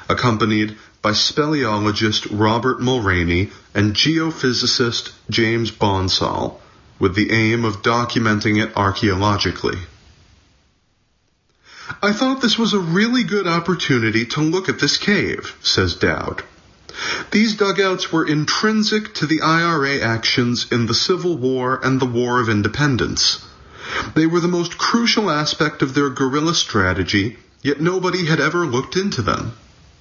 accompanied by speleologist Robert Mulroney and geophysicist James Bonsall, with the aim of documenting it archaeologically. "I thought this was a really good opportunity to look at this cave," says Dowd. "These dugouts were intrinsic to the IRA actions in the Civil War and the War of Independence. They were the most crucial aspect of their guerrilla strategy, yet nobody had ever looked into them."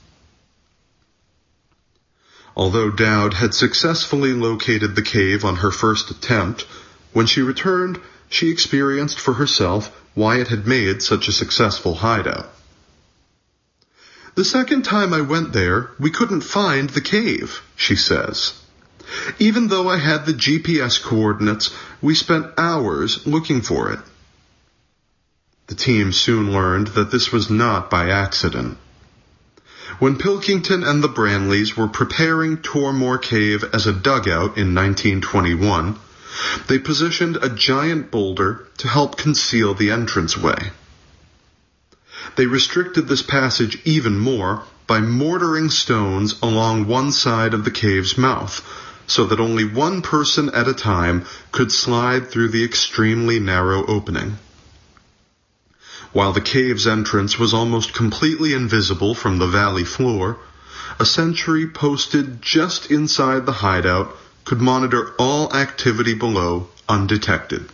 Although Dowd had successfully located the cave on her first attempt, when she returned, she experienced for herself why it had made such a successful hideout. "The second time I went there, we couldn't find the cave," she says. "Even though I had the GPS coordinates, we spent hours looking for it." The team soon learned that this was not by accident. When Pilkington and the Branleys were preparing Tormore Cave as a dugout in 1921, they positioned a giant boulder to help conceal the entranceway. They restricted this passage even more by mortaring stones along one side of the cave's mouth, so that only one person at a time could slide through the extremely narrow opening. While the cave's entrance was almost completely invisible from the valley floor, a sentry posted just inside the hideout could monitor all activity below undetected.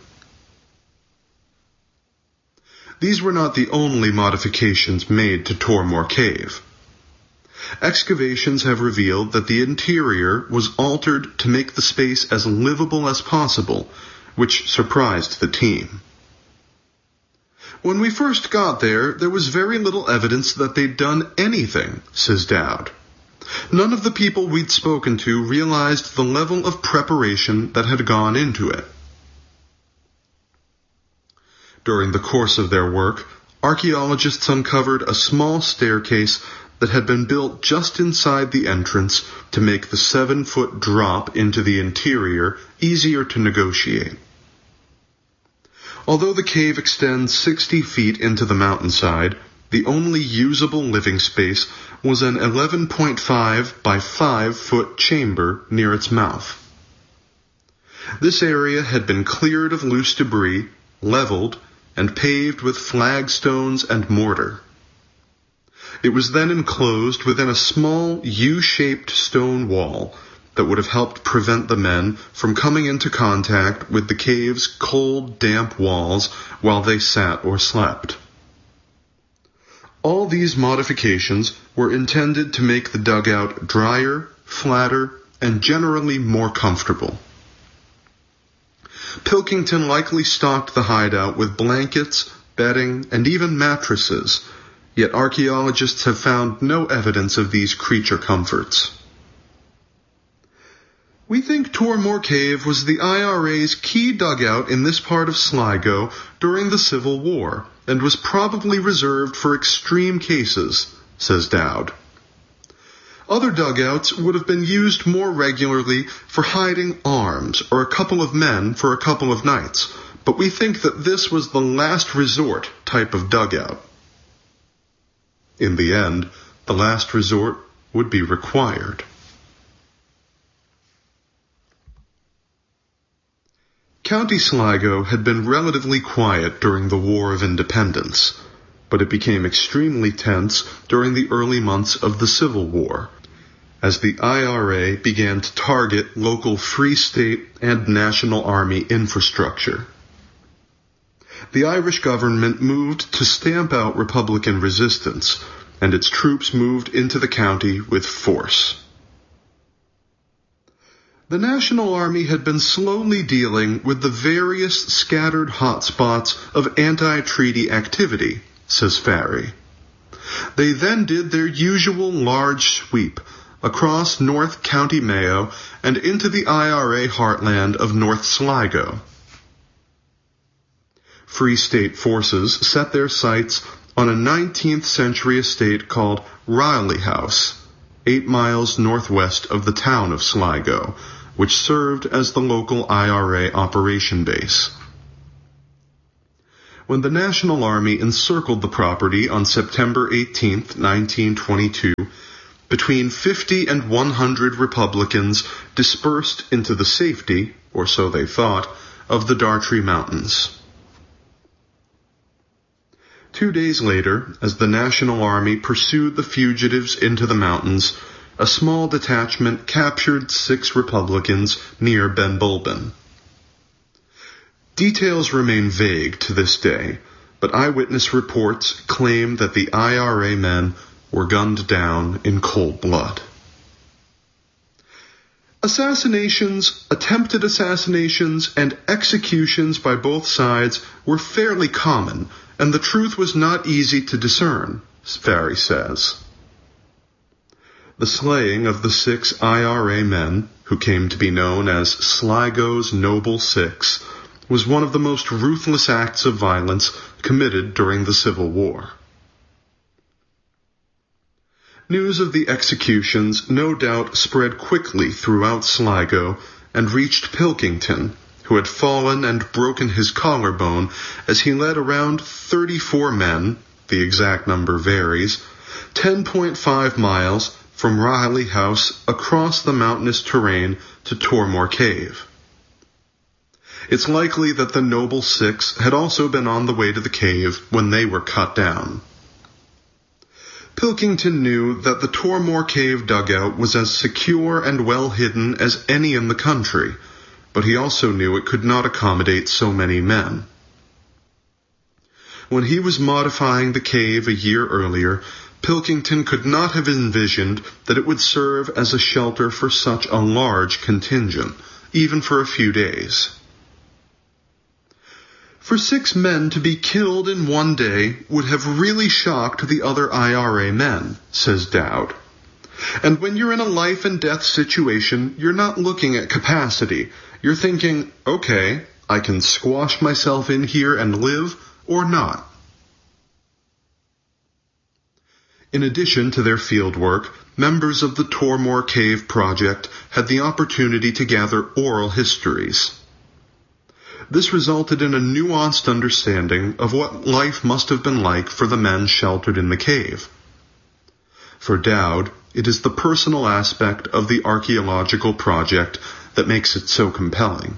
These were not the only modifications made to Tormore Cave. Excavations have revealed that the interior was altered to make the space as livable as possible, which surprised the team. "When we first got there, there was very little evidence that they'd done anything," says Dowd. "None of the people we'd spoken to realized the level of preparation that had gone into it." During the course of their work, archaeologists uncovered a small staircase that had been built just inside the entrance to make the 7-foot drop into the interior easier to negotiate. Although the cave extends 60 feet into the mountainside, the only usable living space was an 11.5 by 5-foot chamber near its mouth. This area had been cleared of loose debris, leveled, and paved with flagstones and mortar. It was then enclosed within a small U-shaped stone wall that would have helped prevent the men from coming into contact with the cave's cold, damp walls while they sat or slept. All these modifications were intended to make the dugout drier, flatter, and generally more comfortable. Pilkington likely stocked the hideout with blankets, bedding, and even mattresses, yet archaeologists have found no evidence of these creature comforts. "We think Tormore Cave was the IRA's key dugout in this part of Sligo during the Civil War, and was probably reserved for extreme cases," says Dowd. "Other dugouts would have been used more regularly for hiding arms or a couple of men for a couple of nights, but we think that this was the last resort type of dugout." In the end, the last resort would be required. County Sligo had been relatively quiet during the War of Independence, but it became extremely tense during the early months of the Civil War, as the IRA began to target local Free State and National Army infrastructure. The Irish government moved to stamp out Republican resistance, and its troops moved into the county with force. The National Army had been slowly dealing with the various scattered hotspots of anti-treaty activity, says Farry. They then did their usual large sweep across North County Mayo and into the IRA heartland of North Sligo. Free State forces set their sights on a 19th century estate called Riley House, 8 miles northwest of the town of Sligo, which served as the local IRA operation base. When the National Army encircled the property on September 18, 1922, between 50 and 100 Republicans dispersed into the safety, or so they thought, of the Dartry Mountains. 2 days later, as the National Army pursued the fugitives into the mountains, a small detachment captured 6 Republicans near Ben Bulben. Details remain vague to this day, but eyewitness reports claim that the IRA men were gunned down in cold blood. Assassinations, attempted assassinations, and executions by both sides were fairly common, and the truth was not easy to discern, Farry says. The slaying of the 6 IRA men, who came to be known as Sligo's Noble Six, was one of the most ruthless acts of violence committed during the Civil War. News of the executions no doubt spread quickly throughout Sligo and reached Pilkington, who had fallen and broken his collarbone as he led around 34 men, the exact number varies, 10.5 miles from Riley House across the mountainous terrain to Tormore Cave. It's likely that the Noble Six had also been on the way to the cave when they were cut down. Pilkington knew that the Tormore Cave dugout was as secure and well hidden as any in the country, but he also knew it could not accommodate so many men. When he was modifying the cave a year earlier, Pilkington could not have envisioned that it would serve as a shelter for such a large contingent, even for a few days. For 6 men to be killed in one day would have really shocked the other IRA men, says Dowd. And when you're in a life and death situation, you're not looking at capacity. You're thinking, okay, I can squash myself in here and live, or not. In addition to their field work, members of the Tormore Cave Project had the opportunity to gather oral histories. This resulted in a nuanced understanding of what life must have been like for the men sheltered in the cave. For Dowd, it is the personal aspect of the archaeological project that makes it so compelling.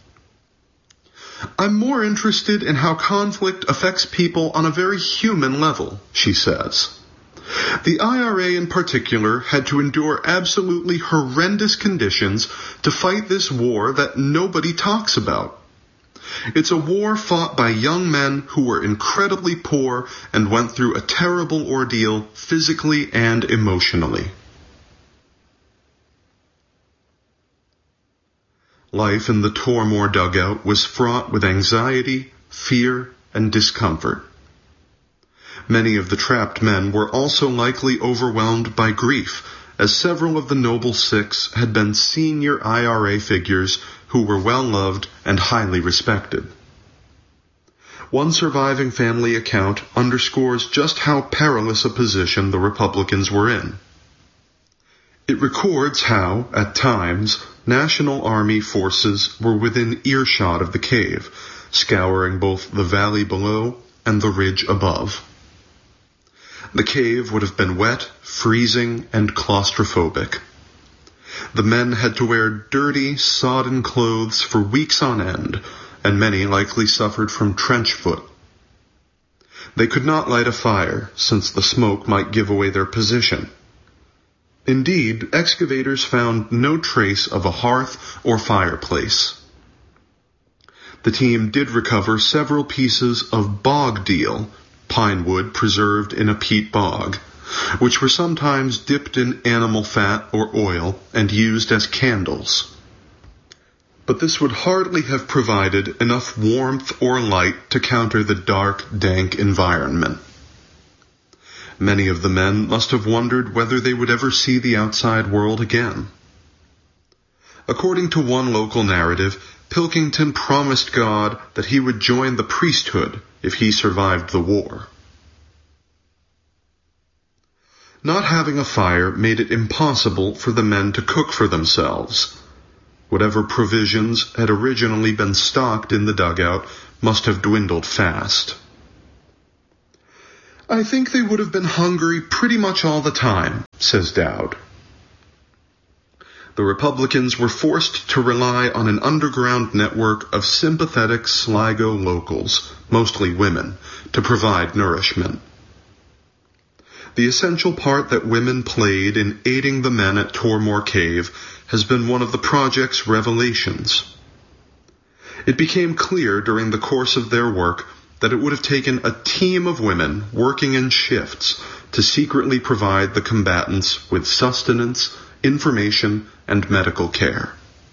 I'm more interested in how conflict affects people on a very human level, she says. The IRA in particular had to endure absolutely horrendous conditions to fight this war that nobody talks about. It's a war fought by young men who were incredibly poor and went through a terrible ordeal physically and emotionally. Life in the Tormore dugout was fraught with anxiety, fear, and discomfort. Many of the trapped men were also likely overwhelmed by grief, as several of the Noble Six had been senior IRA figures who were well-loved and highly respected. One surviving family account underscores just how perilous a position the Republicans were in. It records how, at times, National Army forces were within earshot of the cave, scouring both the valley below and the ridge above. The cave would have been wet, freezing, and claustrophobic. The men had to wear dirty, sodden clothes for weeks on end, and many likely suffered from trench foot. They could not light a fire, since the smoke might give away their position. Indeed, excavators found no trace of a hearth or fireplace. The team did recover several pieces of bog deal, pine wood preserved in a peat bog, which were sometimes dipped in animal fat or oil and used as candles. But this would hardly have provided enough warmth or light to counter the dark, dank environment. Many of the men must have wondered whether they would ever see the outside world again. According to one local narrative, Pilkington promised God that he would join the priesthood if he survived the war. Not having a fire made it impossible for the men to cook for themselves. Whatever provisions had originally been stocked in the dugout must have dwindled fast. I think they would have been hungry pretty much all the time, says Dowd. The Republicans were forced to rely on an underground network of sympathetic Sligo locals, mostly women, to provide nourishment. The essential part that women played in aiding the men at Tormore Cave has been one of the project's revelations. It became clear during the course of their work that it would have taken a team of women working in shifts to secretly provide the combatants with sustenance, information, and medical care.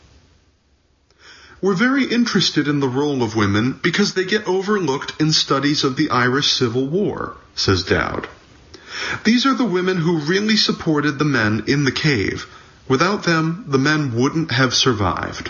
We're very interested in the role of women because they get overlooked in studies of the Irish Civil War, says Dowd. These are the women who really supported the men in the cave. Without them, the men wouldn't have survived.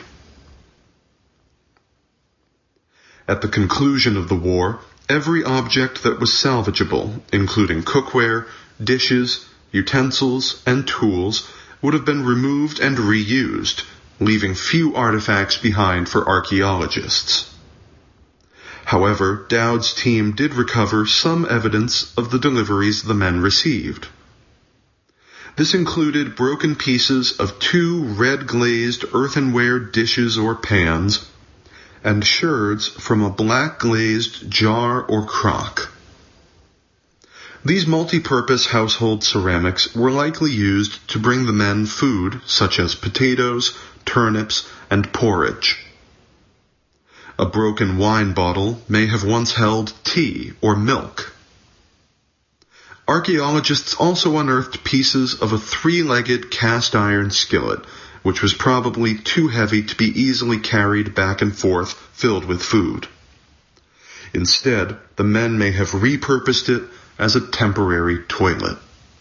At the conclusion of the war, every object that was salvageable, including cookware, dishes, utensils, and tools, would have been removed and reused, leaving few artifacts behind for archaeologists. However, Dowd's team did recover some evidence of the deliveries the men received. This included broken pieces of 2 red-glazed earthenware dishes or pans, and sherds from a black-glazed jar or crock. These multi-purpose household ceramics were likely used to bring the men food such as potatoes, turnips, and porridge. A broken wine bottle may have once held tea or milk. Archaeologists also unearthed pieces of a 3-legged cast iron skillet, which was probably too heavy to be easily carried back and forth filled with food. Instead, the men may have repurposed it as a temporary toilet.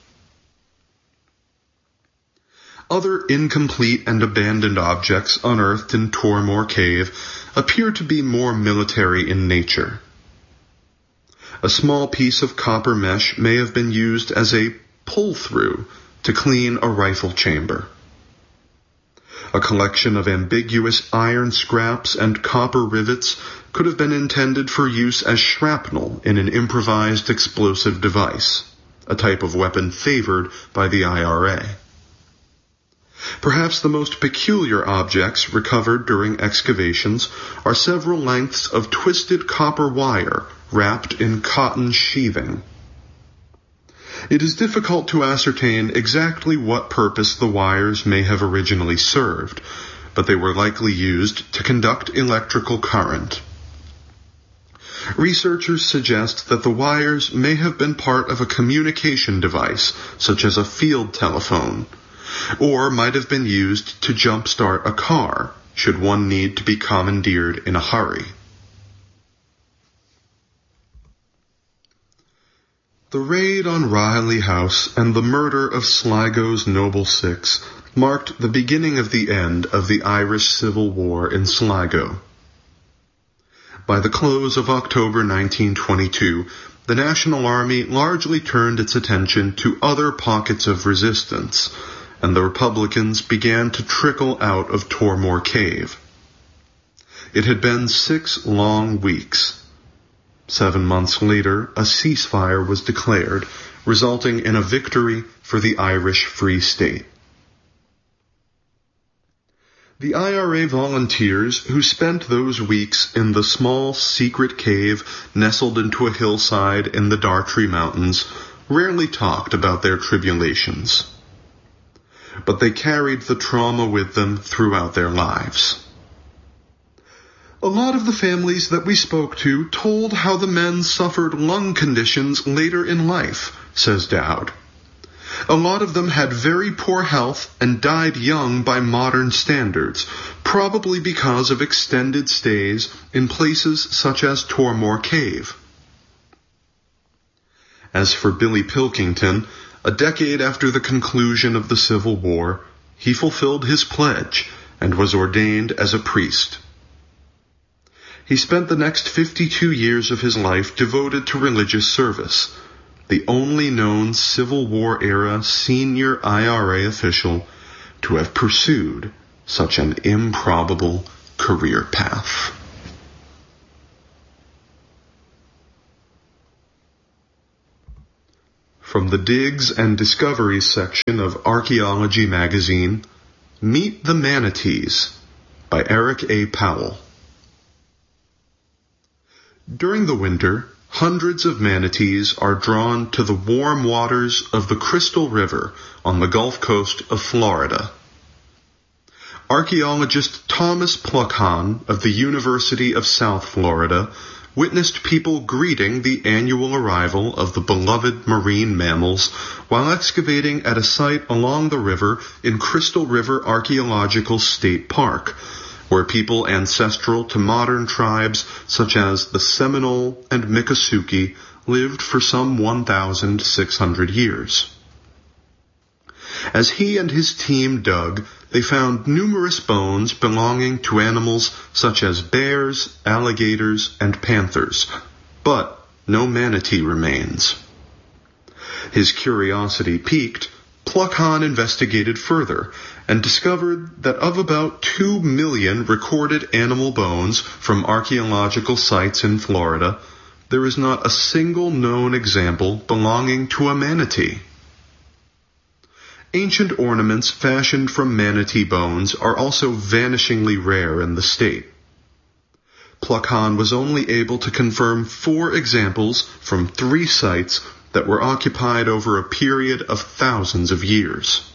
Other incomplete and abandoned objects unearthed in Tormore Cave appear to be more military in nature. A small piece of copper mesh may have been used as a pull-through to clean a rifle chamber. A collection of ambiguous iron scraps and copper rivets could have been intended for use as shrapnel in an improvised explosive device, a type of weapon favored by the IRA. Perhaps the most peculiar objects recovered during excavations are several lengths of twisted copper wire wrapped in cotton sheathing. It is difficult to ascertain exactly what purpose the wires may have originally served, but they were likely used to conduct electrical current. Researchers suggest that the wires may have been part of a communication device, such as a field telephone, or might have been used to jumpstart a car, should one need to be commandeered in a hurry. The raid on Riley House and the murder of Sligo's Noble Six marked the beginning of the end of the Irish Civil War in Sligo. By the close of October 1922, the National Army largely turned its attention to other pockets of resistance, and the Republicans began to trickle out of Tormore Cave. It had been 6 long weeks. 7 months later, a ceasefire was declared, resulting in a victory for the Irish Free State. The IRA volunteers who spent those weeks in the small secret cave nestled into a hillside in the Dartry Mountains rarely talked about their tribulations. But they carried the trauma with them throughout their lives. A lot of the families that we spoke to told how the men suffered lung conditions later in life, says Dowd. A lot of them had very poor health and died young by modern standards, probably because of extended stays in places such as Tormore Cave. As for Billy Pilkington, a decade after the conclusion of the Civil War, he fulfilled his pledge and was ordained as a priest. He spent the next 52 years of his life devoted to religious service, the only known Civil War-era senior IRA official to have pursued such an improbable career path. From the Digs and Discoveries section of Archaeology magazine, Meet the Manatees by Eric A. Powell. During the winter, hundreds of manatees are drawn to the warm waters of the Crystal River on the Gulf Coast of Florida. Archaeologist Thomas Pluckhahn of the University of South Florida witnessed people greeting the annual arrival of the beloved marine mammals while excavating at a site along the river in Crystal River Archaeological State Park, where people ancestral to modern tribes such as the Seminole and Miccosukee lived for some 1,600 years. As he and his team dug, they found numerous bones belonging to animals such as bears, alligators, and panthers, but no manatee remains. His curiosity piqued, Pluckhahn investigated further and discovered that of about 2 million recorded animal bones from archaeological sites in Florida, there is not a single known example belonging to a manatee. Ancient ornaments fashioned from manatee bones are also vanishingly rare in the state. Pluckhahn was only able to confirm 4 examples from 3 sites that were occupied over a period of thousands of years.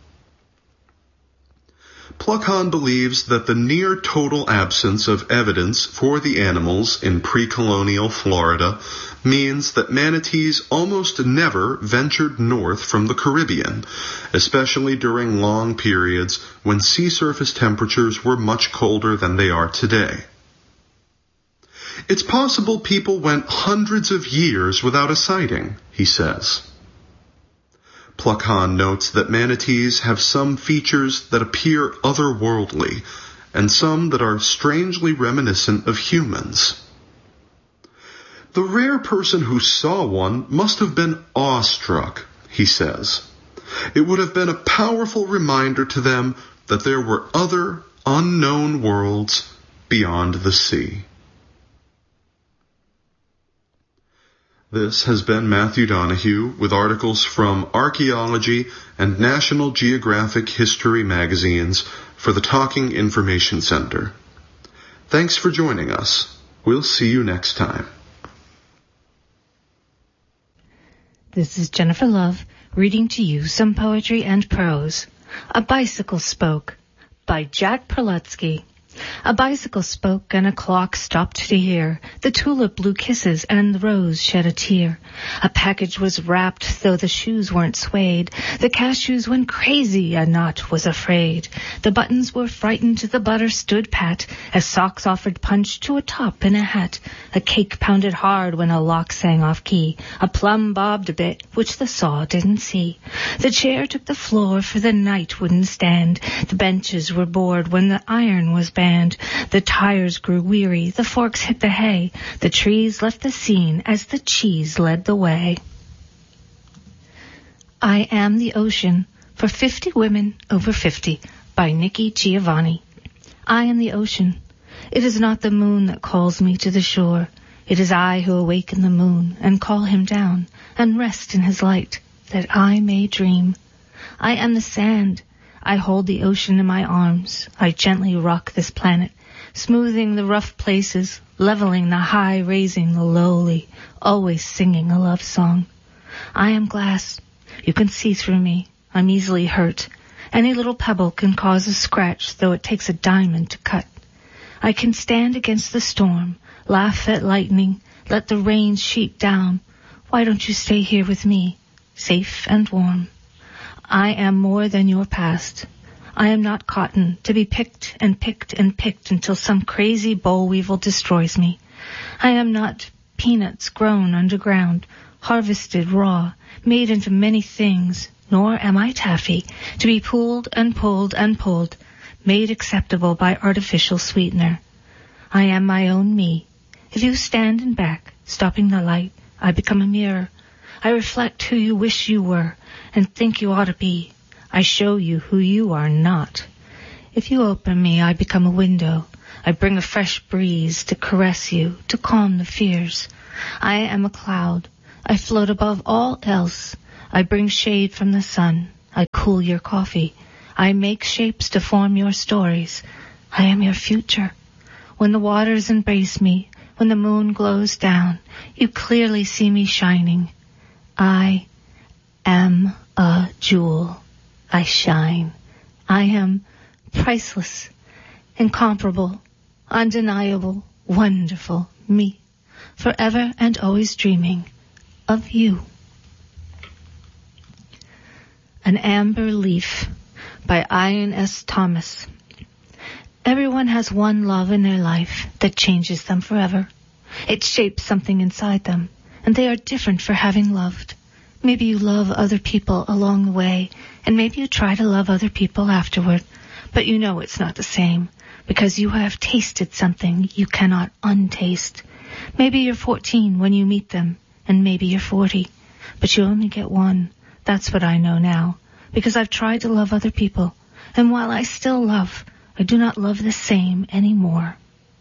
Pluckhahn believes that the near total absence of evidence for the animals in pre-colonial Florida means that manatees almost never ventured north from the Caribbean, especially during long periods when sea surface temperatures were much colder than they are today. It's possible people went hundreds of years without a sighting, he says. Pluckhahn notes that manatees have some features that appear otherworldly, and some that are strangely reminiscent of humans. The rare person who saw one must have been awestruck, he says. It would have been a powerful reminder to them that there were other unknown worlds beyond the sea. This has been Matthew Donahue with articles from Archaeology and National Geographic History magazines for the Talking Information Center. Thanks for joining us. We'll see you next time. This is Jennifer Love reading to you some poetry and prose. A Bicycle Spoke by Jack Perlutsky. A bicycle spoke and a clock stopped to hear. The tulip blew kisses and the rose shed a tear. A package was wrapped though the shoes weren't suede. The cashews went crazy, a knot was afraid. The buttons were frightened, the butter stood pat, as socks offered punch to a top in a hat. A cake pounded hard when a lock sang off key. A plum bobbed a bit, which the saw didn't see. The chair took the floor for the night wouldn't stand. The benches were bored when the iron was banned. The tires grew weary, the forks hit the hay. The trees left the scene as the cheese led the way. I Am the Ocean for 50 Women Over 50 by Nikki Giovanni. I am the ocean. It is not the moon that calls me to the shore. It is I who awaken the moon and call him down and rest in his light that I may dream. I am the sand. I hold the ocean in my arms. I gently rock this planet, smoothing the rough places, leveling the high, raising the lowly, always singing a love song. I am glass. You can see through me. I'm easily hurt. Any little pebble can cause a scratch, though it takes a diamond to cut. I can stand against the storm, laugh at lightning, let the rain sheet down. Why don't you stay here with me, safe and warm? I am more than your past. I am not cotton to be picked and picked and picked until some crazy boll weevil destroys me. I am not peanuts grown underground, harvested raw, made into many things, nor am I taffy to be pulled and pulled and pulled, made acceptable by artificial sweetener. I am my own me. If you stand and back, stopping the light, I become a mirror. I reflect who you wish you were and think you ought to be. I show you who you are not. If you open me, I become a window. I bring a fresh breeze to caress you, to calm the fears. I am a cloud. I float above all else. I bring shade from the sun. I cool your coffee. I make shapes to form your stories. I am your future. When the waters embrace me, when the moon glows down, you clearly see me shining. I am a jewel. I shine. I am priceless, incomparable, undeniable, wonderful, me, forever and always dreaming of you. An Amber Leaf by Ian S. Thomas. Everyone has one love in their life that changes them forever. It shapes something inside them, and they are different for having loved. Maybe you love other people along the way, and maybe you try to love other people afterward, but you know it's not the same, because you have tasted something you cannot untaste. Maybe you're 14 when you meet them, and maybe you're 40, but you only get one. That's what I know now, because I've tried to love other people, and while I still love, I do not love the same anymore.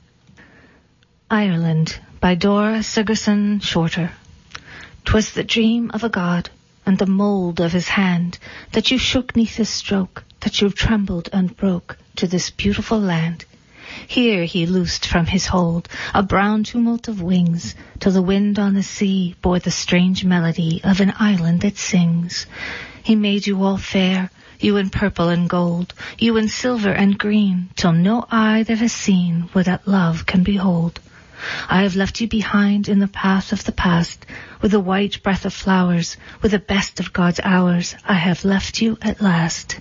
Ireland by Dora Sigerson Shorter. 'Twas the dream of a god, and the mould of his hand, that you shook 'neath his stroke, that you trembled and broke to this beautiful land. Here he loosed from his hold a brown tumult of wings, till the wind on the sea bore the strange melody of an island that sings. He made you all fair, you in purple and gold, you in silver and green, till no eye that has seen what that love can behold. I have left you behind in the path of the past, with the white breath of flowers, with the best of God's hours, I have left you at last.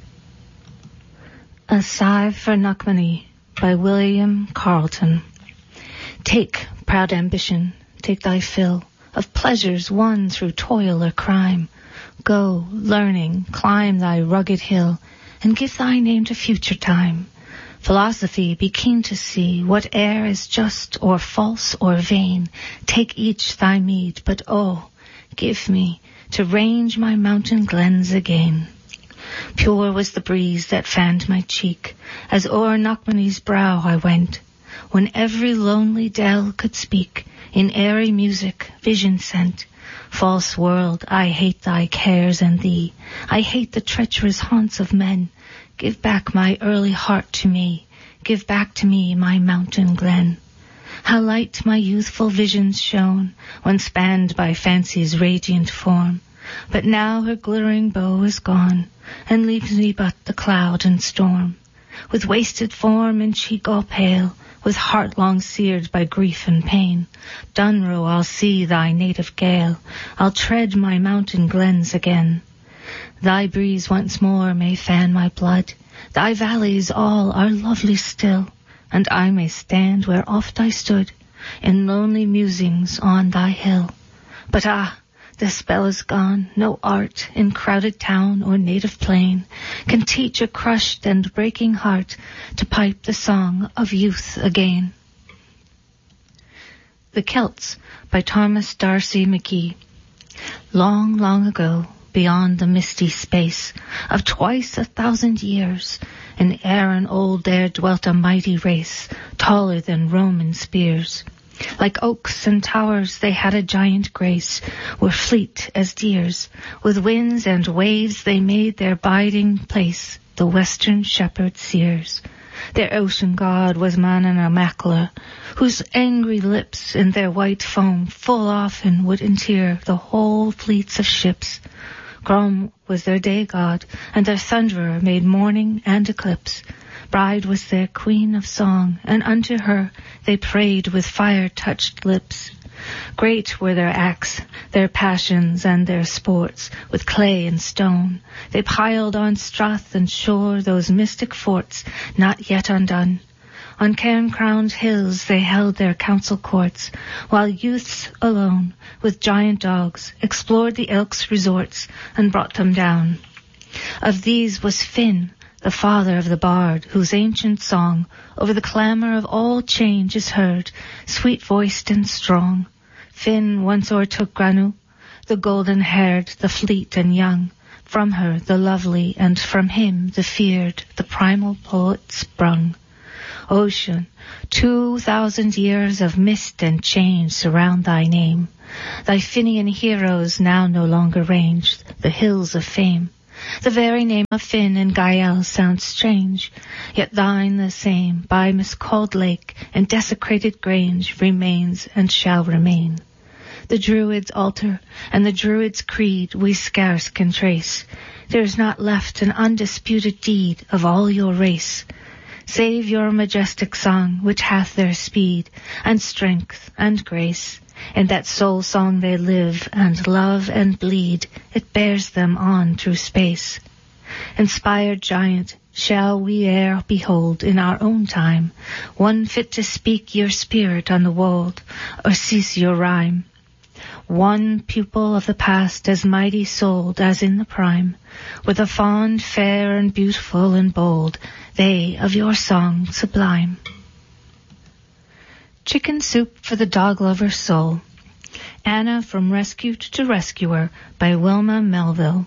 A Sigh for Knockmany by William Carleton. Take, proud ambition, take thy fill of pleasures won through toil or crime. Go, learning, climb thy rugged hill, and give thy name to future time. Philosophy, be keen to see whate'er is just or false or vain. Take each thy meed, but oh, give me to range my mountain glens again. Pure was the breeze that fanned my cheek, as o'er Knockmany's brow I went, when every lonely dell could speak in airy music, vision sent. False world, I hate thy cares and thee. I hate the treacherous haunts of men. Give back my early heart to me. Give back to me my mountain glen. How light my youthful visions shone, when spanned by fancy's radiant form. But now her glittering bow is gone, and leaves me but the cloud and storm. With wasted form and cheek all pale, with heart long seared by grief and pain, Dunroe, I'll see thy native gale, I'll tread my mountain glens again. Thy breeze once more may fan my blood, thy valleys all are lovely still, and I may stand where oft I stood, in lonely musings on thy hill. But the spell is gone, no art in crowded town or native plain can teach a crushed and breaking heart to pipe the song of youth again. The Celts by Thomas D'Arcy McGee. Long, long ago, beyond the misty space of twice 1,000 years, in Erin old there dwelt a mighty race, taller than Roman spears. Like oaks and towers they had a giant grace, were fleet as deers. With winds and waves they made their biding place, the western shepherd seers. Their ocean god was Manannán Mac, whose angry lips in their white foam full often would interre the whole fleets of ships. Grom was their day god, and their thunderer made morning and eclipse. Bride was their queen of song, and unto her they prayed with fire-touched lips. Great were their acts, their passions, and their sports, with clay and stone. They piled on strath and shore those mystic forts, not yet undone. On cairn-crowned hills they held their council courts, while youths alone, with giant dogs, explored the elks' resorts, and brought them down. Of these was Finn, the father of the bard, whose ancient song over the clamour of all change is heard, sweet-voiced and strong. Finn once o'ertook Granu, the golden-haired, the fleet and young. From her the lovely, and from him the feared, the primal poet sprung. Ocean, 2,000 years of mist and change surround thy name. Thy Finian heroes now no longer range the hills of fame. The very name of Finn and Gael sounds strange, yet thine the same, by miscalled lake and desecrated grange, remains and shall remain. The Druid's altar and the Druid's creed we scarce can trace. There is not left an undisputed deed of all your race, save your majestic song, which hath their speed and strength and grace. In that soul song they live and love and bleed, it bears them on through space. Inspired giant, shall we e'er behold in our own time one fit to speak your spirit on the wold, or cease your rhyme? One pupil of the past as mighty souled as in the prime, with a fond, fair, and beautiful and bold, they of your song sublime. Chicken Soup for the Dog Lover's Soul. Anna from Rescued to Rescuer by Wilma Melville.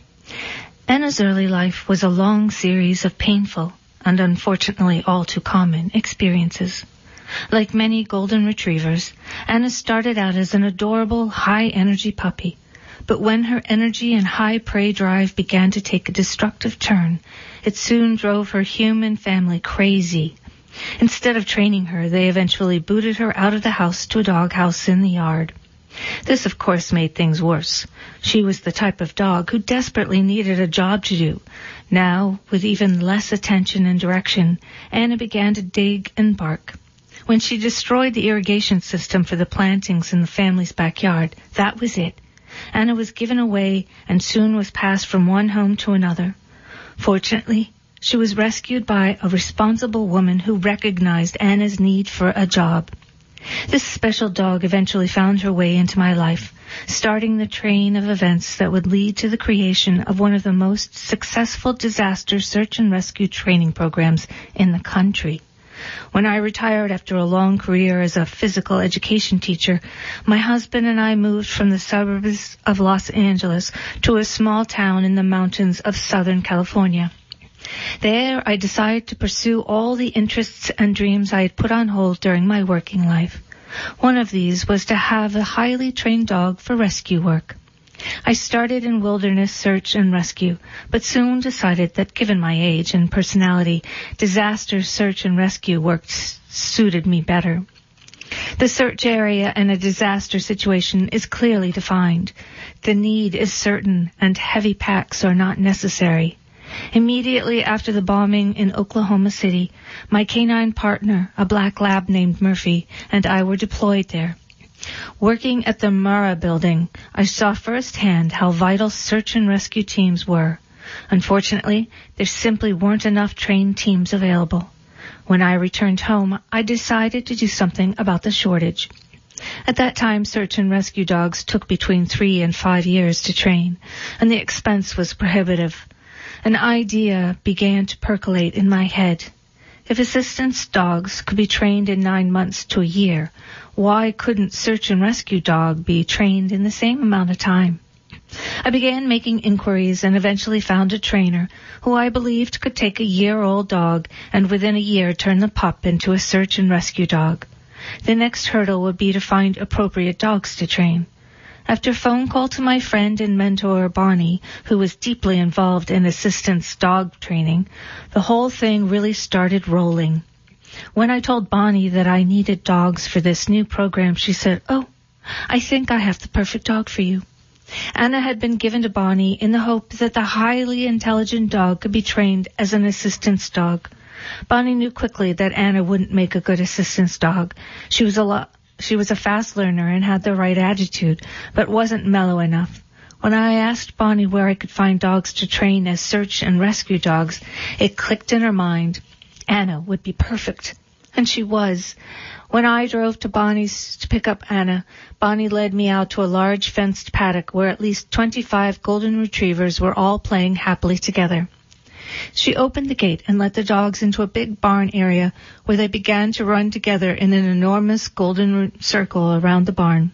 Anna's early life was a long series of painful and unfortunately all too common experiences. Like many golden retrievers, Anna started out as an adorable, high-energy puppy. But when her energy and high prey drive began to take a destructive turn, it soon drove her human family crazy. Instead of training her, they eventually booted her out of the house to a doghouse in the yard. This, of course, made things worse. She was the type of dog who desperately needed a job to do. Now, with even less attention and direction, Anna began to dig and bark. When she destroyed the irrigation system for the plantings in the family's backyard, that was it. Anna was given away and soon was passed from one home to another. Fortunately, she was rescued by a responsible woman who recognized Anna's need for a job. This special dog eventually found her way into my life, starting the train of events that would lead to the creation of one of the most successful disaster search and rescue training programs in the country. When I retired after a long career as a physical education teacher, my husband and I moved from the suburbs of Los Angeles to a small town in the mountains of Southern California. There, I decided to pursue all the interests and dreams I had put on hold during my working life. One of these was to have a highly trained dog for rescue work. I started in wilderness search and rescue, but soon decided that given my age and personality, disaster search and rescue work suited me better. The search area in a disaster situation is clearly defined. The need is certain, and heavy packs are not necessary. Immediately after the bombing in Oklahoma City, my canine partner, a black lab named Murphy, and I were deployed there. Working at the Murrah building, I saw firsthand how vital search and rescue teams were. Unfortunately, there simply weren't enough trained teams available. When I returned home, I decided to do something about the shortage. At that time, search and rescue dogs took between 3 and 5 years to train, and the expense was prohibitive. An idea began to percolate in my head. If assistance dogs could be trained in 9 months to a year, why couldn't search and rescue dog be trained in the same amount of time? I began making inquiries and eventually found a trainer who I believed could take a year-old dog and within a year turn the pup into a search and rescue dog. The next hurdle would be to find appropriate dogs to train. After a phone call to my friend and mentor, Bonnie, who was deeply involved in assistance dog training, the whole thing really started rolling. When I told Bonnie that I needed dogs for this new program, she said, "Oh, I think I have the perfect dog for you." Anna had been given to Bonnie in the hope that the highly intelligent dog could be trained as an assistance dog. Bonnie knew quickly that Anna wouldn't make a good assistance dog. She was a fast learner and had the right attitude, but wasn't mellow enough. When I asked Bonnie where I could find dogs to train as search and rescue dogs, it clicked in her mind. Anna would be perfect. And she was. When I drove to Bonnie's to pick up Anna, Bonnie led me out to a large fenced paddock where at least 25 golden retrievers were all playing happily together. She opened the gate and let the dogs into a big barn area where they began to run together in an enormous golden circle around the barn.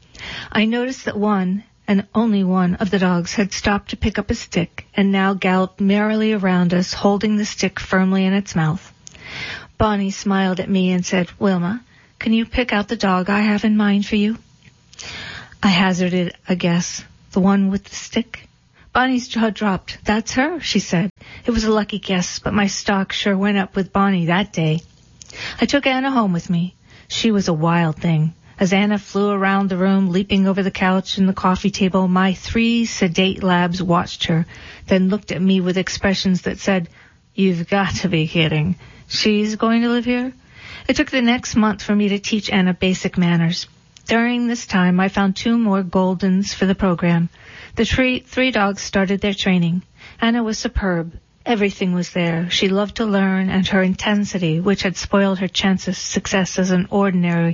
I noticed that one, and only one, of the dogs had stopped to pick up a stick and now galloped merrily around us, holding the stick firmly in its mouth. Bonnie smiled at me and said, "Wilma, can you pick out the dog I have in mind for you?" I hazarded a guess. The one with the stick? Bonnie's jaw dropped. That's her, she said. It was a lucky guess, but my stock sure went up with Bonnie that day. I took Anna home with me. She was a wild thing. As Anna flew around the room, leaping over the couch and the coffee table, my 3 sedate labs watched her, then looked at me with expressions that said, "You've got to be kidding. She's going to live here?" It took the next month for me to teach Anna basic manners. During this time, I found 2 more Goldens for the program. The 3 dogs started their training. Anna was superb. Everything was there. She loved to learn, and her intensity, which had spoiled her chances of success as an ordinary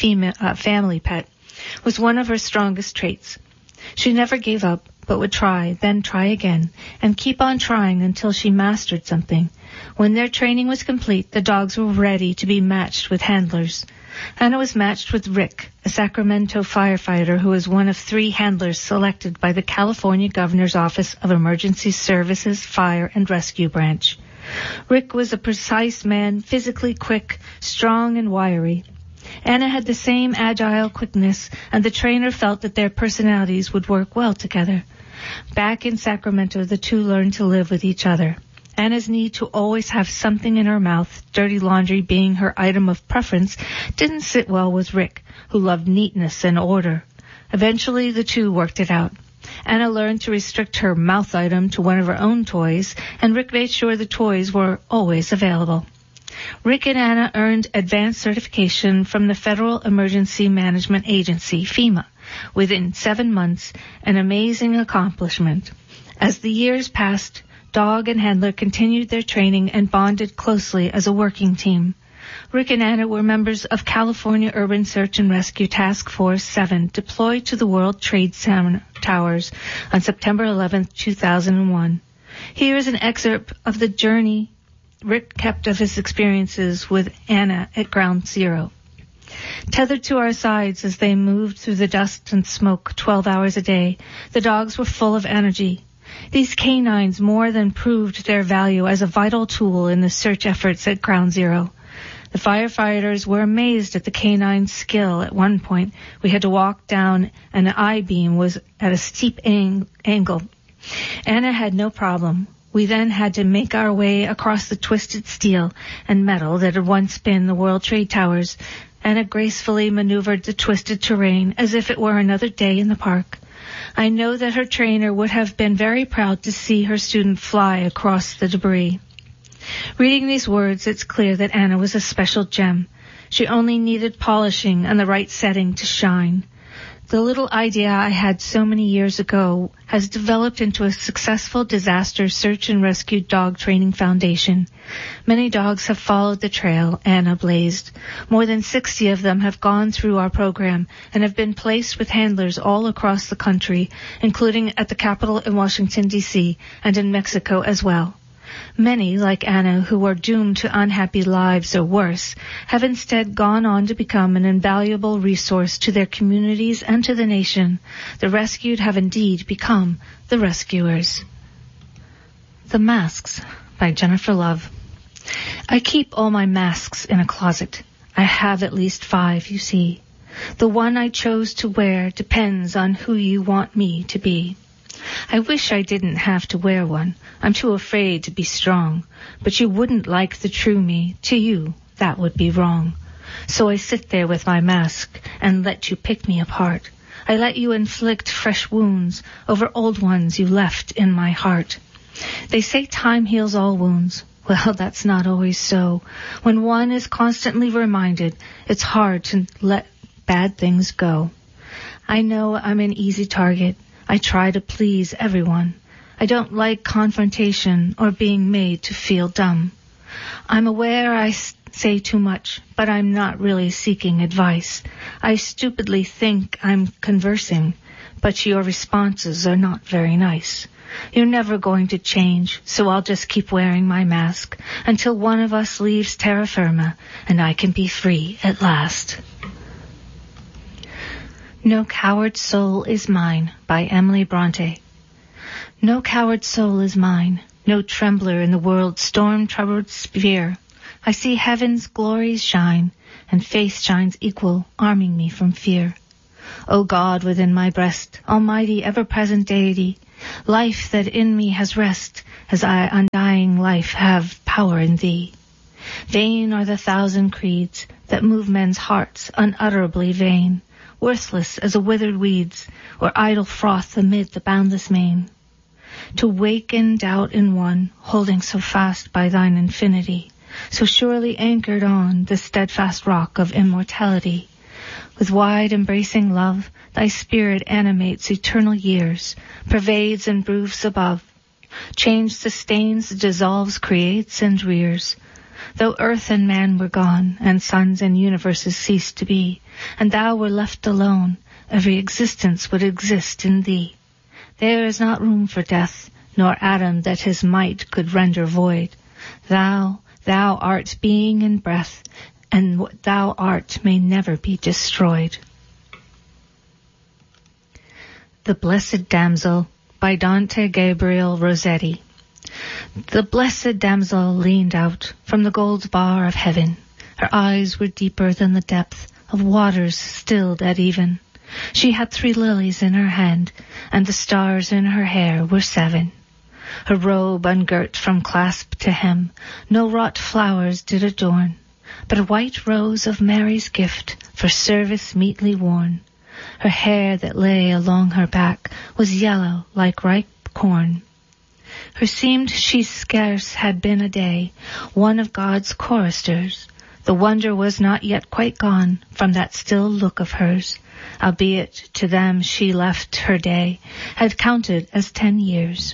family pet, was one of her strongest traits. She never gave up, but would try, then try again, and keep on trying until she mastered something. When their training was complete, the dogs were ready to be matched with handlers. Anna was matched with Rick, a Sacramento firefighter who was one of 3 handlers selected by the California Governor's Office of Emergency Services Fire and Rescue Branch. Rick was a precise man, physically quick, strong, and wiry. Anna had the same agile quickness, and the trainer felt that their personalities would work well together. Back in Sacramento, the 2 learned to live with each other. Anna's need to always have something in her mouth, dirty laundry being her item of preference, didn't sit well with Rick, who loved neatness and order. Eventually, the 2 worked it out. Anna learned to restrict her mouth item to one of her own toys, and Rick made sure the toys were always available. Rick and Anna earned advanced certification from the Federal Emergency Management Agency, FEMA, within 7 months, an amazing accomplishment. As the years passed, dog and handler continued their training and bonded closely as a working team. Rick and Anna were members of California Urban Search and Rescue Task Force 7, deployed to the World Trade Towers on September 11, 2001. Here is an excerpt of the journey Rick kept of his experiences with Anna at Ground Zero. Tethered to our sides as they moved through the dust and smoke 12 hours a day, the dogs were full of energy. These canines more than proved their value as a vital tool in the search efforts at Ground Zero. The firefighters were amazed at the canine's skill. At one point, we had to walk down, and an I-beam was at a steep angle. Anna had no problem. We then had to make our way across the twisted steel and metal that had once been the World Trade Towers. Anna gracefully maneuvered the twisted terrain as if it were another day in the park. I know that her trainer would have been very proud to see her student fly across the debris. Reading these words, it's clear that Anna was a special gem. She only needed polishing and the right setting to shine. The little idea I had so many years ago has developed into a successful disaster search and rescue dog training foundation. Many dogs have followed the trail Anna blazed. More than 60 of them have gone through our program and have been placed with handlers all across the country, including at the Capitol in Washington, D.C., and in Mexico as well. Many, like Anna, who are doomed to unhappy lives or worse, have instead gone on to become an invaluable resource to their communities and to the nation. The rescued have indeed become the rescuers. The Masks by Jennifer Love. I keep all my masks in a closet. I have at least 5, you see. The one I chose to wear depends on who you want me to be. I wish I didn't have to wear one. I'm too afraid to be strong. But you wouldn't like the true me. To you, that would be wrong. So I sit there with my mask and let you pick me apart. I let you inflict fresh wounds over old ones you left in my heart. They say time heals all wounds. Well, that's not always so. When one is constantly reminded, it's hard to let bad things go. I know I'm an easy target. I try to please everyone. I don't like confrontation or being made to feel dumb. I'm aware I say too much, but I'm not really seeking advice. I stupidly think I'm conversing, but your responses are not very nice. You're never going to change, so I'll just keep wearing my mask until one of us leaves terra firma and I can be free at last. No Coward Soul is Mine by Emily Bronte. No coward soul is mine, no trembler in the world's storm-troubled sphere. I see heaven's glories shine, and faith shines equal, arming me from fear. O God within my breast, almighty ever-present deity, life that in me has rest, as I undying life have power in thee. Vain are the thousand creeds that move men's hearts, unutterably vain, worthless as a withered weeds, or idle froth amid the boundless main. To waken doubt in one, holding so fast by thine infinity, so surely anchored on the steadfast rock of immortality. With wide embracing love, thy spirit animates eternal years, pervades and broods above. Change sustains, dissolves, creates, and rears. Though earth and man were gone, and suns and universes ceased to be, and thou were left alone, every existence would exist in thee. There is not room for death, nor atom that his might could render void. Thou art being and breath, and what thou art may never be destroyed. The Blessed Damsel by Dante Gabriel Rossetti. The blessed damsel leaned out from the gold bar of heaven. Her eyes were deeper than the depth of waters stilled at even. She had 3 lilies in her hand, and the stars in her hair were 7. Her robe ungirt from clasp to hem, no wrought flowers did adorn, but a white rose of Mary's gift for service meetly worn. Her hair that lay along her back was yellow like ripe corn. Her seemed she scarce had been a day, one of God's choristers. The wonder was not yet quite gone from that still look of hers, albeit to them she left her day, had counted as 10 years.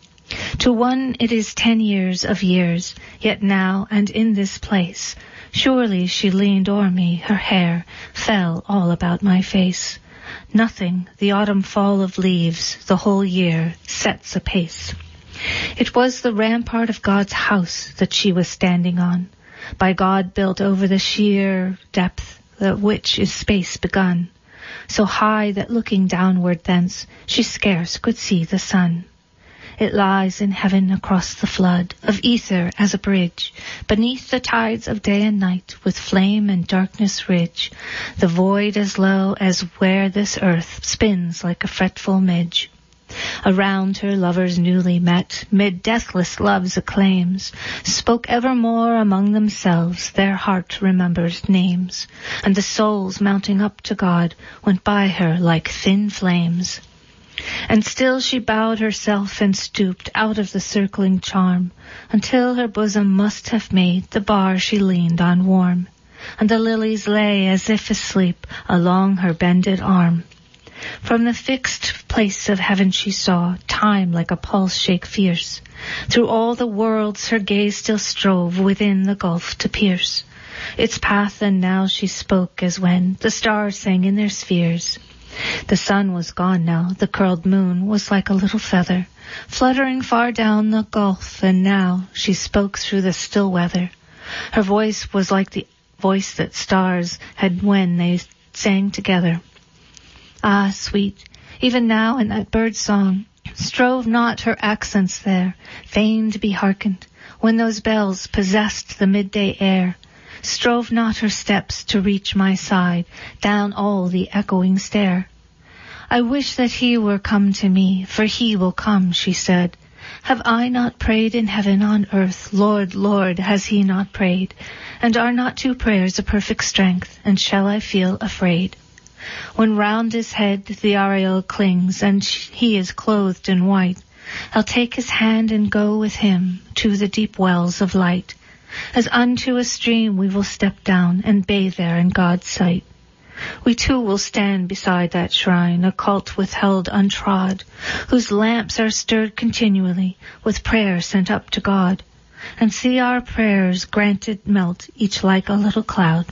To one it is 10 years of years, yet now and in this place, surely she leaned o'er me, her hair fell all about my face. Nothing, the autumn fall of leaves, the whole year, sets a pace. It was the rampart of God's house that she was standing on, by God built over the sheer depth at which is space begun, so high that looking downward thence she scarce could see the sun. It lies in heaven across the flood of ether as a bridge, beneath the tides of day and night, with flame and darkness ridge, the void as low as where this earth spins like a fretful midge. Around her lovers newly met, mid deathless love's acclaims, spoke evermore among themselves their heart-remembered names, and the souls mounting up to God went by her like thin flames. And still she bowed herself and stooped out of the circling charm, until her bosom must have made the bar she leaned on warm, and the lilies lay as if asleep along her bended arm. From the fixed place of heaven she saw time like a pulse shake fierce. Through all the worlds her gaze still strove within the gulf to pierce its path, and now she spoke as when the stars sang in their spheres. The sun was gone now, the curled moon was like a little feather, fluttering far down the gulf, and now she spoke through the still weather. Her voice was like the voice that stars had when they sang together. Ah, sweet, even now in that bird's song, strove not her accents there, fain to be hearkened, when those bells possessed the midday air. Strove not her steps to reach my side, down all the echoing stair. I wish that he were come to me, for he will come, she said. Have I not prayed in heaven on earth, Lord, Lord, has he not prayed? And are not 2 prayers a perfect strength, and shall I feel afraid? When round his head the aureole clings, and he is clothed in white, I'll take his hand and go with him to the deep wells of light. As unto a stream we will step down and bathe there in God's sight. We too will stand beside that shrine, a cult withheld untrod, whose lamps are stirred continually with prayer sent up to God, and see our prayers granted melt each like a little cloud.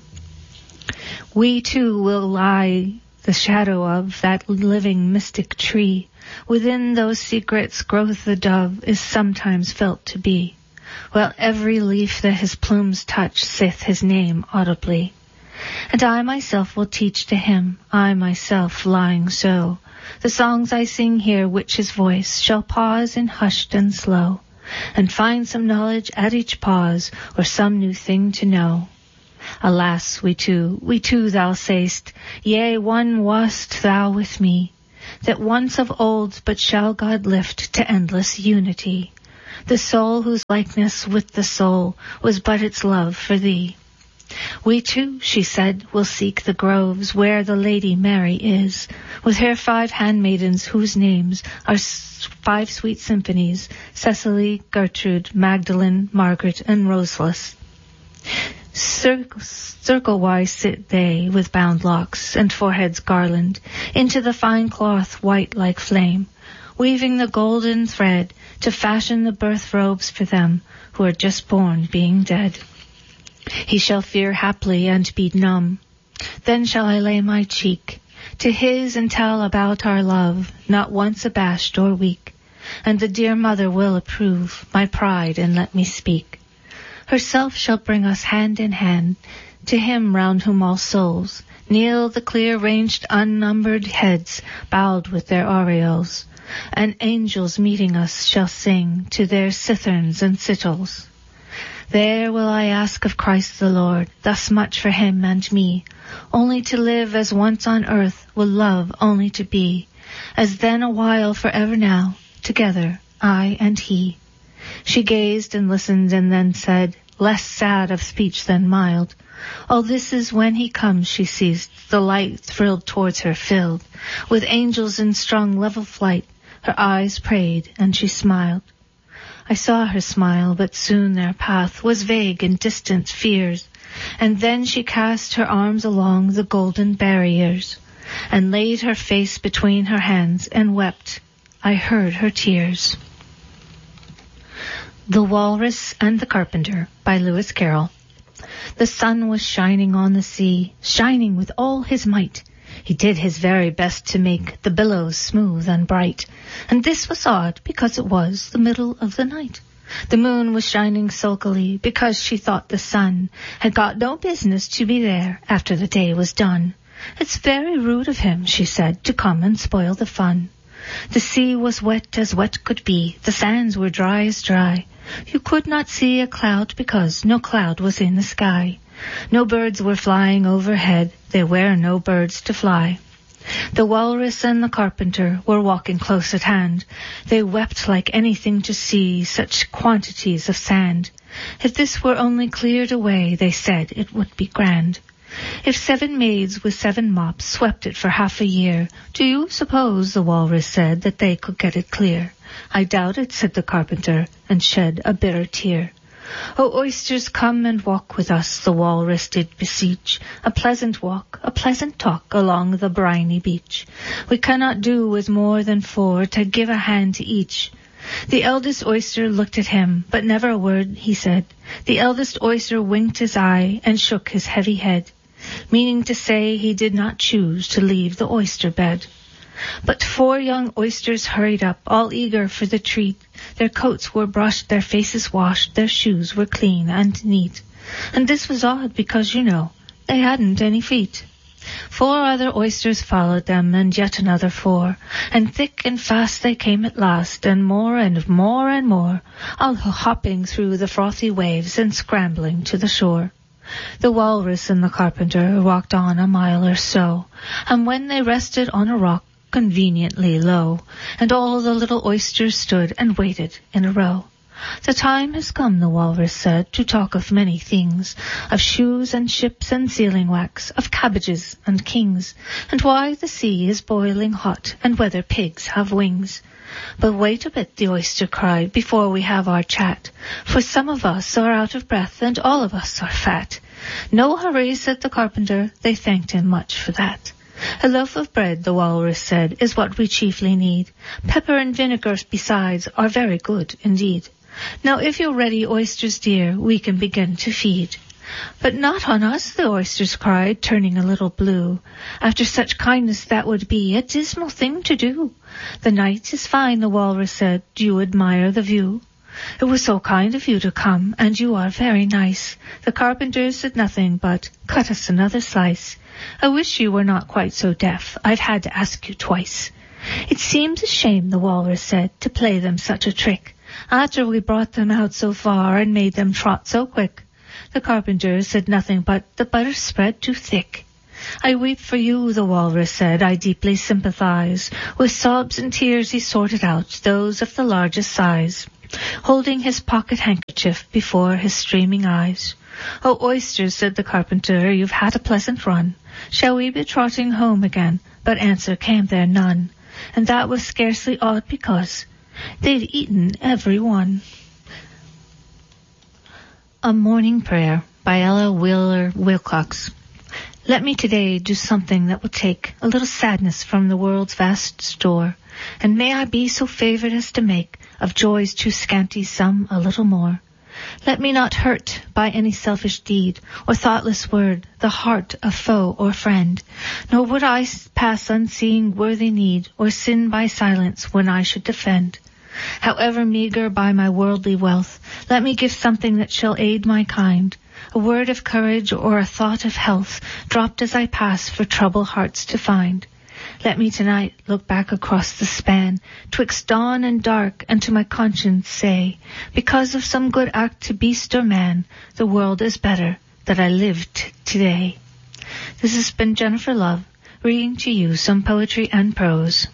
We too will lie the shadow of that living mystic tree. Within those secrets growth the dove is sometimes felt to be, while every leaf that his plumes touch saith his name audibly. And I myself will teach to him, I myself lying so, the songs I sing here which his voice shall pause in hushed and slow, and find some knowledge at each pause, or some new thing to know. Alas, we two, thou say'st, yea, one wast thou with me, that once of old but shall God lift to endless unity, the soul whose likeness with the soul was but its love for thee. We two, she said, will seek the groves where the Lady Mary is, with her 5 handmaidens whose names are 5 sweet symphonies, Cecily, Gertrude, Magdalene, Margaret, and Roseless. Circle-wise sit they, with bound locks and foreheads garland, into the fine cloth white like flame, weaving the golden thread to fashion the birth robes for them who are just born being dead. He shall fear haply and be numb. Then shall I lay my cheek to his and tell about our love, not once abashed or weak. And the dear mother will approve my pride and let me speak. Herself shall bring us hand in hand to him round whom all souls kneel, the clear-ranged unnumbered heads bowed with their aureoles, and angels meeting us shall sing to their citherns and citals. There will I ask of Christ the Lord thus much for him and me, only to live as once on earth, will love only to be, as then a while forever now, together, I and he. She gazed and listened and then said, less sad of speech than mild, "Oh, this is when he comes," she ceased, the light thrilled towards her filled, with angels in strong level flight, her eyes prayed and she smiled. I saw her smile, but soon their path was vague in distant fears, and then she cast her arms along the golden barriers, and laid her face between her hands and wept. I heard her tears. The Walrus and the Carpenter by Lewis Carroll. The sun was shining on the sea, shining with all his might. He did his very best to make the billows smooth and bright, and this was odd because it was the middle of the night. The moon was shining sulkily because she thought the sun had got no business to be there after the day was done. "It's very rude of him," she said, "to come and spoil the fun." The sea was wet as wet could be, the sands were dry as dry. You could not see a cloud because no cloud was in the sky. No birds were flying overhead, there were no birds to fly. The Walrus and the Carpenter were walking close at hand. They wept like anything to see such quantities of sand. If this were only cleared away, they said, it would be grand. If 7 maids with 7 mops swept it for half a year, do you suppose, the Walrus said, that they could get it clear? I doubt it, said the Carpenter, and shed a bitter tear. "O oysters, come and walk with us," the Walrus did beseech. "A pleasant walk, a pleasant talk along the briny beach. We cannot do with more than 4 to give a hand to each." The eldest oyster looked at him, but never a word he said. The eldest oyster winked his eye and shook his heavy head, meaning to say he did not choose to leave the oyster bed. But 4 young oysters hurried up, all eager for the treat. Their coats were brushed, their faces washed, their shoes were clean and neat. And this was odd because, you know, they hadn't any feet. 4 other oysters followed them, and yet another 4, and thick and fast they came at last, and more and more and more, all hopping through the frothy waves and scrambling to the shore. The Walrus and the Carpenter walked on a mile or so, and when they rested on a rock conveniently low, and all the little oysters stood and waited in a row. "The time has come," the Walrus said, "to talk of many things, of shoes and ships and sealing wax, of cabbages and kings, and why the sea is boiling hot, and whether pigs have wings." "But wait a bit," the oyster cried, "before we have our chat, for some of us are out of breath and all of us are fat." "No hurry," said the Carpenter. They thanked him much for that. "A loaf of bread," the Walrus said, "is what we chiefly need. Pepper and vinegar besides are very good indeed. Now if you're ready, oysters dear, we can begin to feed." "But not on us," the oysters cried, turning a little blue. "After such kindness that would be a dismal thing to do." "The night is fine," the Walrus said. "Do you admire the view?" "It was so kind of you to come, and you are very nice." The Carpenter said nothing but, "Cut us another slice. I wish you were not quite so deaf. I've had to ask you twice." "It seems a shame," the Walrus said, "to play them such a trick, after we brought them out so far and made them trot so quick." The carpenter said nothing but, "The butter's spread too thick." "I weep for you," the walrus said, "I deeply sympathize." With sobs and tears he sorted out those of the largest size, holding his pocket handkerchief before his streaming eyes. "O oysters," said the carpenter, "you've had a pleasant run. Shall we be trotting home again?" But answer came there none, and that was scarcely odd because they'd eaten every one. A Morning Prayer by Ella Wheeler Wilcox. Let me today do something that will take a little sadness from the world's vast store, and may I be so favored as to make of joys too scanty some a little more. Let me not hurt by any selfish deed or thoughtless word the heart of foe or friend, nor would I pass unseeing worthy need or sin by silence when I should defend. However meager by my worldly wealth, let me give something that shall aid my kind, a word of courage or a thought of health, dropped as I pass for troubled hearts to find. Let me tonight look back across the span, twixt dawn and dark, and to my conscience say, because of some good act to beast or man, the world is better that I lived today. This has been Jennifer Love, reading to you some poetry and prose.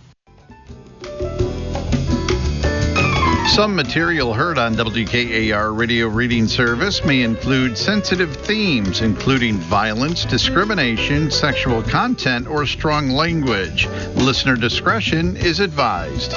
Some material heard on WKAR Radio Reading Service may include sensitive themes, including violence, discrimination, sexual content, or strong language. Listener discretion is advised.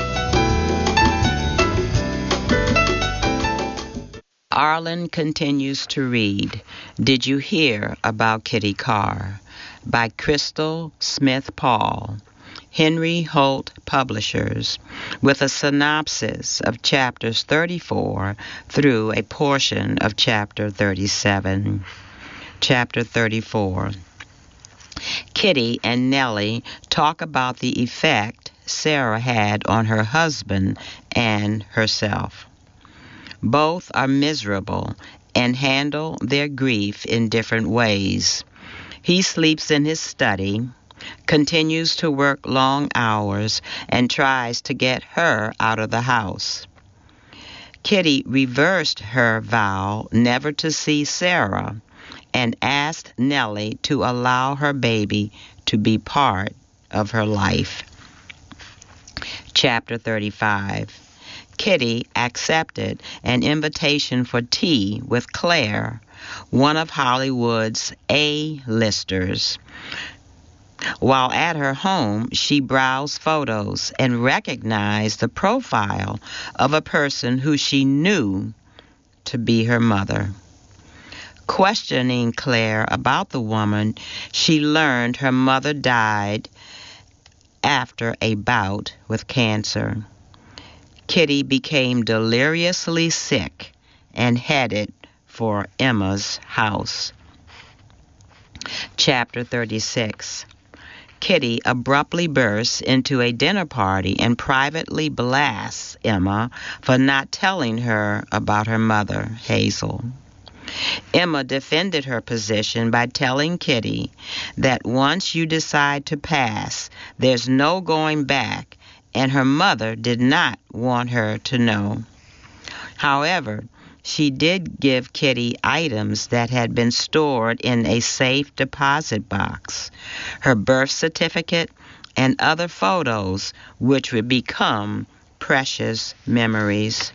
Arlen continues to read Did You Hear About Kitty Carr? By Crystal Smith Paul. Henry Holt Publishers, with a synopsis of chapters 34 through a portion of chapter 37. Chapter 34. Kitty and Nellie talk about the effect Sarah had on her husband and herself. Both are miserable and handle their grief in different ways. He sleeps in his study, continues to work long hours, and tries to get her out of the house. Kitty reversed her vow never to see Sarah and asked Nellie to allow her baby to be part of her life. Chapter 35. Kitty accepted an invitation for tea with Claire, one of Hollywood's A-listers. While at her home, she browsed photos and recognized the profile of a person who she knew to be her mother. Questioning Claire about the woman, she learned her mother died after a bout with cancer. Kitty became deliriously sick and headed for Emma's house. Chapter 36. Kitty abruptly bursts into a dinner party and privately blasts Emma for not telling her about her mother, Hazel. Emma defended her position by telling Kitty that once you decide to pass, there's no going back, and her mother did not want her to know. However, she did give Kitty items that had been stored in a safe deposit box, her birth certificate, and other photos which would become precious memories.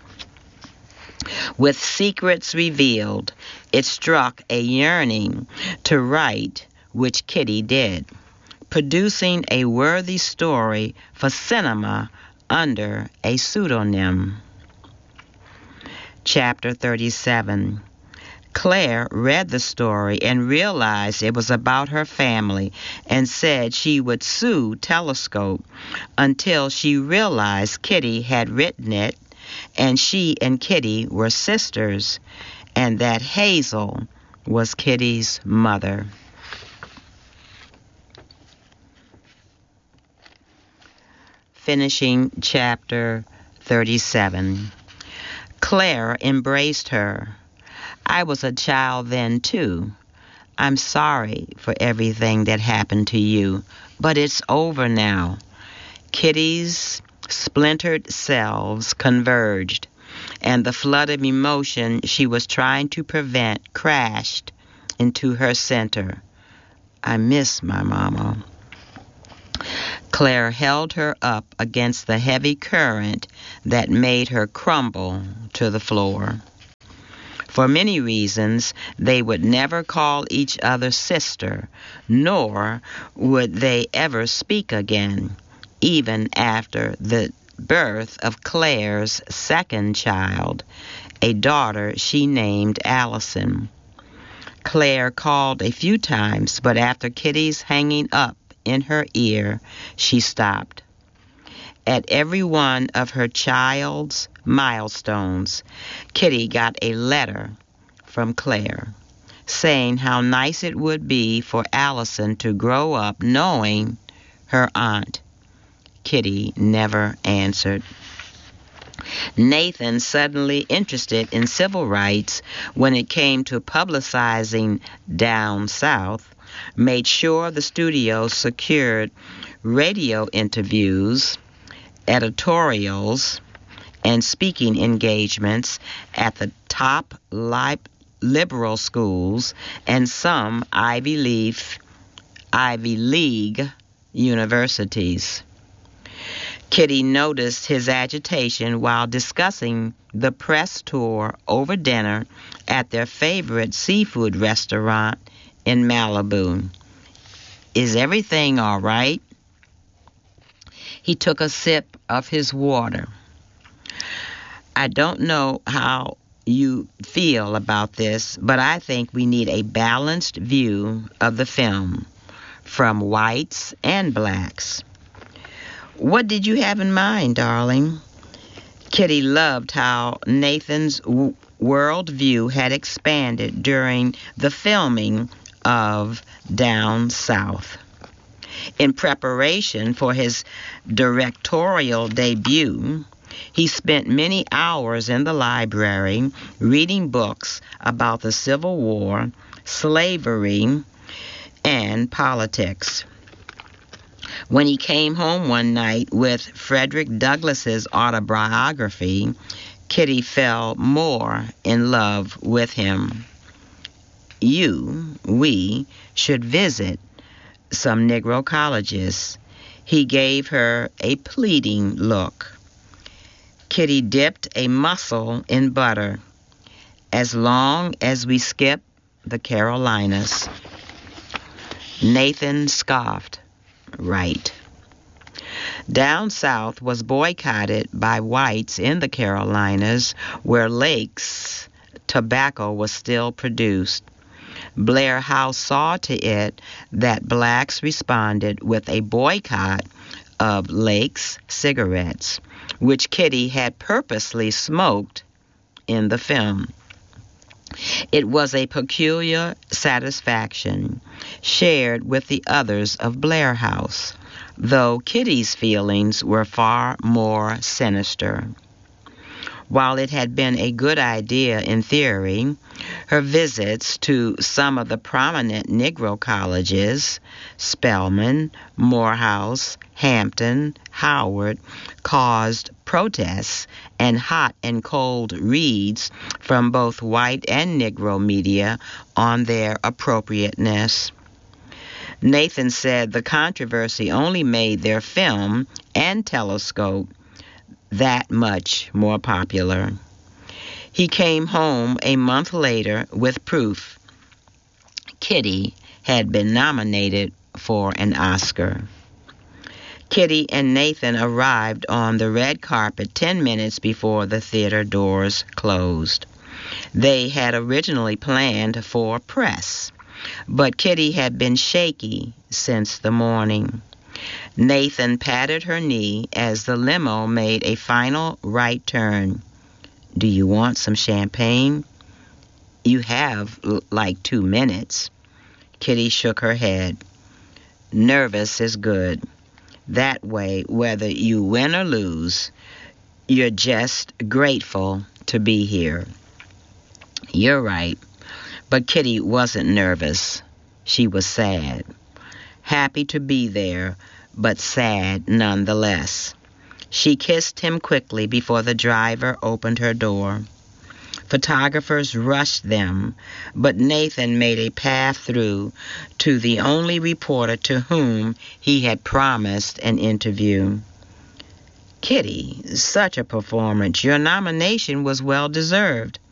With secrets revealed, it struck a yearning to write, which Kitty did, producing a worthy story for cinema under a pseudonym. Chapter 37. Claire read the story and realized it was about her family and said she would sue Telescope until she realized Kitty had written it and she and Kitty were sisters and that Hazel was Kitty's mother. Finishing chapter 37. Claire embraced her. I was a child then, too. I'm sorry for everything that happened to you, but it's over now. Kitty's splintered selves converged, and the flood of emotion she was trying to prevent crashed into her center. I miss my mama. Claire held her up against the heavy current that made her crumble to the floor. For many reasons, they would never call each other sister, nor would they ever speak again, even after the birth of Claire's second child, a daughter she named Allison. Claire called a few times, but after Kitty's hanging up in her ear, she stopped. At every one of her child's milestones, Kitty got a letter from Claire saying how nice it would be for Allison to grow up knowing her aunt. Kitty never answered. Nathan, suddenly interested in civil rights when it came to publicizing Down South, made sure the studio secured radio interviews, editorials, and speaking engagements at the top liberal schools and some Ivy League universities. Kitty noticed his agitation while discussing the press tour over dinner at their favorite seafood restaurant in Malibu. Is everything all right? He took a sip of his water. I don't know how you feel about this, but I think we need a balanced view of the film, from whites and blacks. What did you have in mind, darling? Kitty loved how Nathan's worldview had expanded during the filming of Down South. In preparation for his directorial debut, he spent many hours in the library reading books about the Civil War, slavery, and politics. When he came home one night with Frederick Douglass's autobiography, Kitty fell more in love with him. We should visit some Negro colleges. He gave her a pleading look. Kitty dipped a mussel in butter. As long as we skip the Carolinas. Nathan scoffed. Right. Down South was boycotted by whites in the Carolinas, where Lake's tobacco was still produced. Blair House saw to it that blacks responded with a boycott of Lake's cigarettes, which Kitty had purposely smoked in the film. It was a peculiar satisfaction shared with the others of Blair House, though Kitty's feelings were far more sinister. While it had been a good idea in theory, her visits to some of the prominent Negro colleges, Spelman, Morehouse, Hampton, Howard, caused protests and hot and cold reads from both white and Negro media on their appropriateness. Nathan said the controversy only made their film and telescope that much more popular. He came home a month later with proof Kitty had been nominated for an Oscar. Kitty and Nathan arrived on the red carpet 10 minutes before the theater doors closed. They had originally planned for press, but Kitty had been shaky since the morning. Nathan patted her knee as the limo made a final right turn. Do you want some champagne? You have like 2 minutes. Kitty shook her head. Nervous is good. That way, whether you win or lose, you're just grateful to be here. You're right. But Kitty wasn't nervous. She was sad. Happy to be there, but sad nonetheless. She kissed him quickly before the driver opened her door. Photographers rushed them, but Nathan made a path through to the only reporter to whom he had promised an interview. "Kitty, such a performance. Your nomination was well deserved.